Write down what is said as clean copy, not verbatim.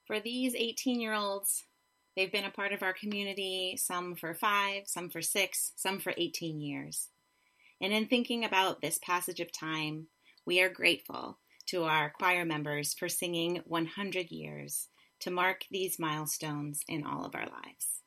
For these 18-year-olds, they've been a part of our community, some for 5, some for 6, some for 18 years. And in thinking about this passage of time, we are grateful to our choir members for singing 100 years to mark these milestones in all of our lives.